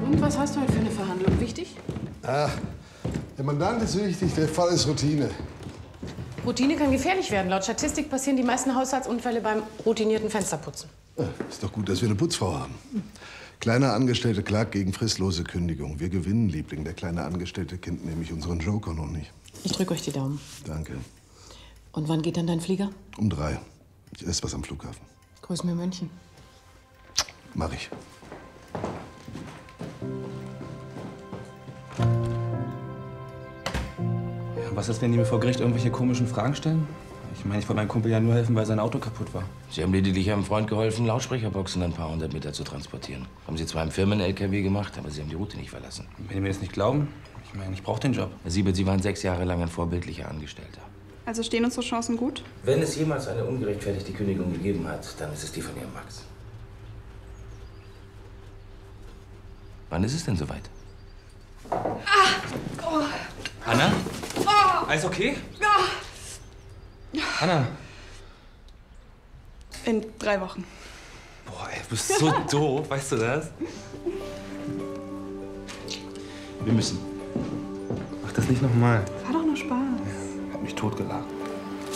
Und was hast du heute für eine Verhandlung? Wichtig? Ah, der Mandant ist wichtig, der Fall ist Routine. Routine kann gefährlich werden. Laut Statistik passieren die meisten Haushaltsunfälle beim routinierten Fensterputzen. Ist doch gut, dass wir eine Putzfrau haben. Kleiner Angestellte klagt gegen fristlose Kündigung. Wir gewinnen, Liebling. Der kleine Angestellte kennt nämlich unseren Joker noch nicht. Ich drücke euch die Daumen. Danke. Und wann geht dann dein Flieger? Um 3. Ich esse was am Flughafen. Grüß mir München. Mach ich. Was ist, wenn die mir vor Gericht irgendwelche komischen Fragen stellen? Ich meine, ich wollte meinem Kumpel ja nur helfen, weil sein Auto kaputt war. Sie haben lediglich einem Freund geholfen, Lautsprecherboxen ein paar hundert Meter zu transportieren. Haben Sie zwar im Firmen-LKW gemacht, aber Sie haben die Route nicht verlassen. Wenn Sie mir das nicht glauben, ich meine, ich brauche den Job. Herr Siebert, Sie waren 6 Jahre lang ein vorbildlicher Angestellter. Also stehen unsere Chancen gut? Wenn es jemals eine ungerechtfertigte Kündigung gegeben hat, dann ist es die von Ihrem Max. Wann ist es denn soweit? Anna? Alles okay? Anna. In 3 Wochen. Boah, ey, du bist so doof, weißt du das? Wir müssen. Mach das nicht nochmal. War doch nur Spaß. Hat mich totgelacht.